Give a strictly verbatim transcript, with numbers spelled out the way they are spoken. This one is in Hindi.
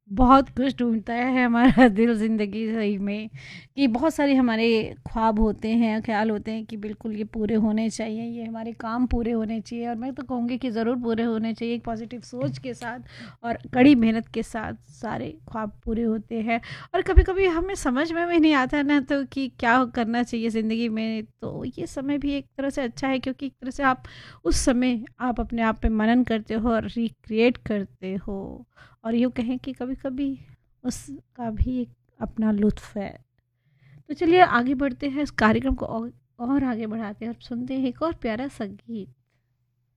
बहुत कुछ ढूँढता है हमारा दिल ज़िंदगी सही में, कि बहुत सारे हमारे ख्वाब होते हैं, ख़्याल होते हैं कि बिल्कुल ये पूरे होने चाहिए, ये हमारे काम पूरे होने चाहिए, और मैं तो कहूँगी कि ज़रूर पूरे होने चाहिए। एक पॉजिटिव सोच के साथ और कड़ी मेहनत के साथ सारे ख्वाब पूरे होते हैं। और कभी-कभी हमें समझ में भी नहीं आता ना तो कि क्या करना चाहिए ज़िंदगी में, तो ये समय भी एक तरह से अच्छा है, क्योंकि एक तरह से आप उस समय आप अपने आप पे मनन करते हो और रिक्रिएट करते हो। और यूँ कहें कि कभी-कभी उसका भी एक अपना लुत्फ़ है। तो चलिए आगे बढ़ते हैं, इस कार्यक्रम को और और आगे बढ़ाते हैं और सुनते हैं एक और प्यारा-सा गीत।